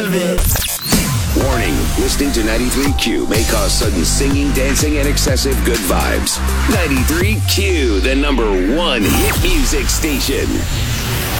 of it. Warning, listening to 93Q may cause sudden singing, dancing, and excessive good vibes. 93Q, the #1 hit music station.